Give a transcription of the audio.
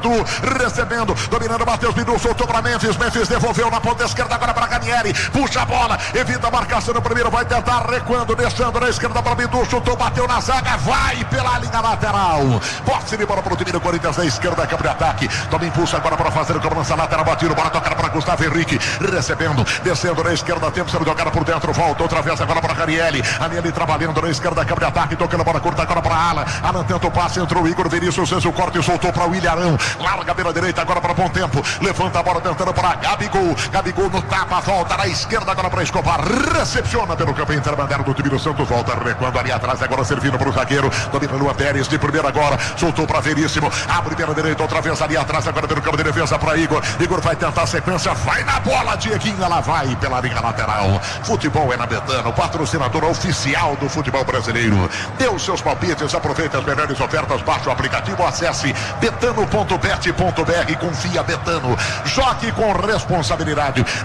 Bidu, recebendo, dominando o Matheus Bidu, soltou para Memphis, Memphis devolveu na ponta esquerda agora para Ranieri, puxa a bola, evita a marcação no primeiro, vai tentar recuando, deixando na esquerda para Bidu, chutou, bateu na zaga, vai pela linha lateral, posse de bola para o time do Corinthians na esquerda, campo de ataque, toma impulso agora para fazer o cobrança lateral, batido, bola tocada para Gustavo Henrique, recebendo, descendo na esquerda, tempo sendo jogada por dentro, volta outra vez agora para Ranieri, Ranieri trabalhando na esquerda, campo de ataque, tocando a bola curta agora para Alan, Alan tenta o passe, entrou o Igor Vinícius, fez o corte e soltou para o Ilharão, larga pela direita agora para bom tempo, levanta a bola tentando para Gabigol, Gabigol no tapa, volta na esquerda agora para Escobar, recepciona pelo campo intermediário do time do Santos, volta recuando ali atrás, agora servindo para o zagueiro, domina Luan Pérez de primeira agora, soltou para Veríssimo, abre pela direita outra vez ali atrás, agora pelo campo de defesa para Igor, Igor vai tentar a sequência, vai na bola, Dieguinho, ela vai pela linha lateral, futebol é na Betano, patrocinador oficial do futebol brasileiro, dê os seus palpites, aproveite as melhores ofertas, baixe o aplicativo, acesse betano.bet.br, confia Betano, jogue com responsabilidade.